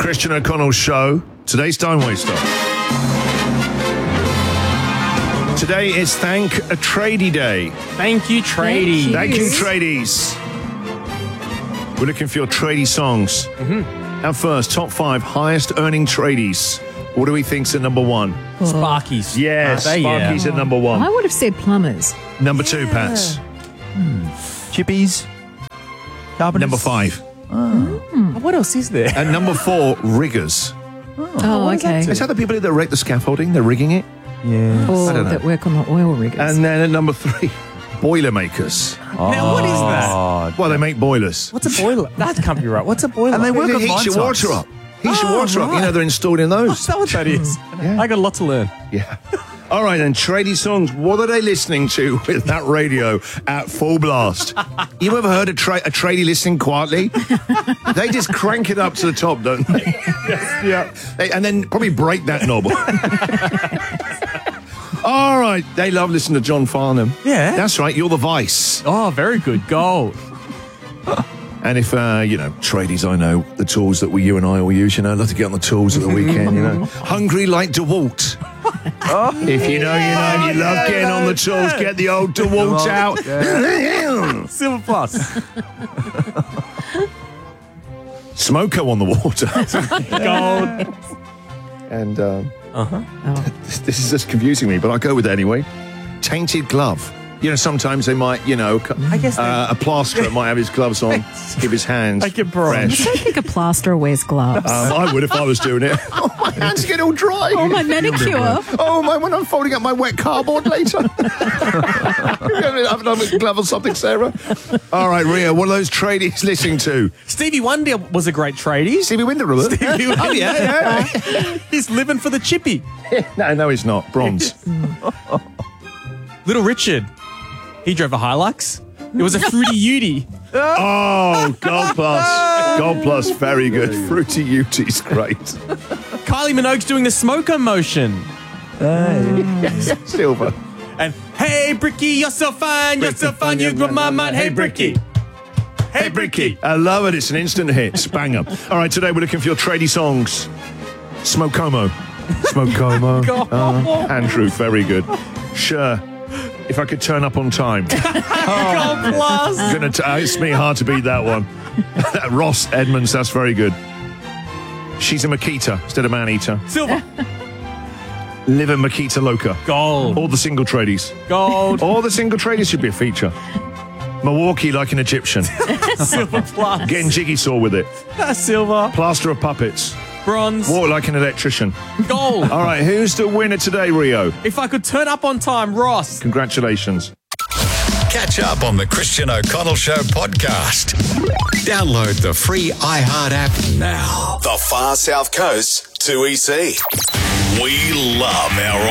Christian O'Connell Show. Today's Time Waster. Today is Thank a Tradie Day. Thank you, tradie. Thank you, tradies. We're looking for your tradie songs. Our first, top 5 highest earning tradies. What do we think's at number 1? Sparkies. Yes, Aren't they? Sparky's at number 1. I would have said plumbers. Number 2, Pats. Chippies. Carpenters. Number 5. What else is there? And number 4, riggers. Oh, okay. Is that the people that erect the scaffolding? They're rigging it? Yeah. Or I don't know. that work on the oil riggers. And then at number 3, boilermakers. Now, what is that? Oh, Well, they make boilers. What's a boiler? That can't be right. What's a boiler? And they work It on heats mine your sites. water up. Heats your Oh, water up. You right. know, they're installed in Is those. that what that is? Yeah. I got a lot to learn. Yeah. All right, then, tradie songs. What are they listening to with that radio at full blast? You ever heard a tradie listening quietly? They just crank it up to the top, don't they? Yeah. And then probably break that knob. All right, they love listening to John Farnham. Yeah. That's right, you're the Vice. Oh, very good. Gold. And if, tradies, I know, the tools that you and I all use, love to get on the tools at the weekend, Hungry like DeWalt. If you know, you love getting on the tools, get the old DeWalt out. Silver Plus. Smoko on the water. Gold. And this is just confusing me, but I'll go with it anyway. Tainted glove. Sometimes they might, I guess a plasterer might have his gloves on, give his hands Like a bronze. fresh. I don't think a plasterer wears gloves. I would if I was doing it. Oh, my hands get all dry. Oh, my manicure. Oh, when I'm folding up my wet cardboard later. Have another glove or something, Sarah? All right, Ria, what are those tradies listening to? Stevie Wonder was a great tradie. Stevie Wonder, Robert? Stevie Wonder. Oh, yeah. He's living for the chippy. No, he's not. Bronze. Little Richard. He drove a Hilux. It was a Fruity Udi. Oh, Gold Plus. Gold Plus, very good. Fruity Uti's great. Kylie Minogue's doing the smoker motion. Silver. And hey, Bricky, you're so fine, you blow my mind. Hey, Bricky. Hey, Bricky. I love it. It's an instant hit. Banger. All right, today we're looking for your tradie songs. Smokomo. Smokomo. Andrew, very good. Sure. If I could turn up on time. Gold Plus. It's me hard to beat that one. Ross Edmonds, that's very good. She's a Makita instead of man-eater. Silver. Live in Makita Loca. Gold. All the single tradies. Gold. All the single tradies should be a feature. Milwaukee like an Egyptian. Silver Plus. Getting jiggy saw with it. Silver. Plaster of puppets. Bronze. Walk like an electrician. Gold. All right, who's the winner today, Rio? If I could turn up on time, Ross. Congratulations. Catch up on the Christian O'Connell Show podcast. Download the free iHeart app now. The Far South Coast to EC. We love our